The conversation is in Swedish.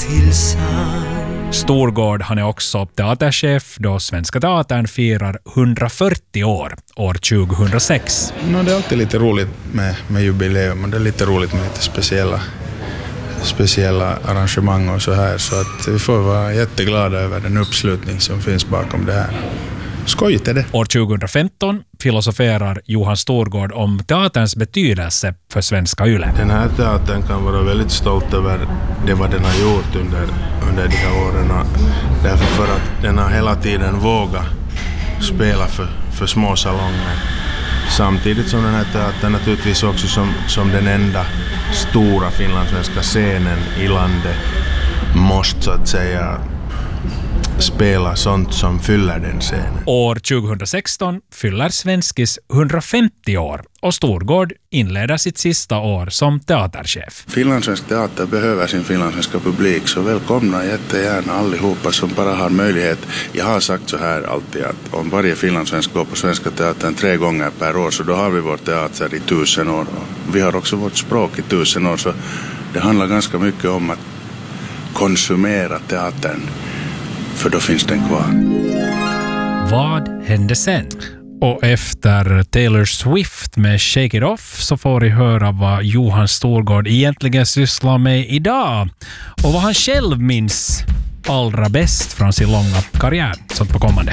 till sand. Storgård, han är också teaterchef då Svenska Teatern firar 140 år 2006. Det är alltid lite roligt med jubileum, och det är lite roligt med lite speciella arrangemang och så här, så att vi får vara jätteglada över den uppslutning som finns bakom det här. Skojigt är det. År 2015 filosoferar Johan Storgård om teaterns betydelse för svenska Yle. Den här teatern kan vara väldigt stolt över det vad den har gjort under de här åren. Därför för att den har hela tiden vågat spela för små salonger. Samtidigt som den här teatern naturligtvis också som den enda stora finlandssvenska scenen i landet måste så att säga spela sånt som fyller den scenen. År 2016 fyller Svenskis 150 år och Storgård inleder sitt sista år som teaterchef. Finlandssvensk teater behöver sin finlandssvenska publik, så välkomna jättegärna allihopa som bara har möjlighet. Jag har sagt så här alltid att om varje finlandssvensk går på Svenska Teatern 3 gånger per år, så då har vi vår teater i 1000 år. Vi har också vårt språk i 1000 år, så det handlar ganska mycket om att konsumera teatern. För då finns den kvar. Vad hände sen? Och efter Taylor Swift med Shake It Off så får vi höra vad Johan Storgård egentligen sysslar med idag. Och vad han själv minns allra bäst från sin långa karriär. Sånt på kommande.